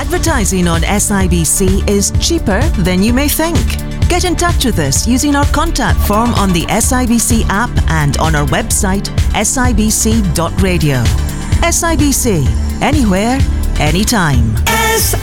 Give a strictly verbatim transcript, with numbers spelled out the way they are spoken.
Advertising on S I B C is cheaper than you may think. Get in touch with us using our contact form on the S I B C app and on our website s i b c dot radio. S I B C, anywhere, anytime. S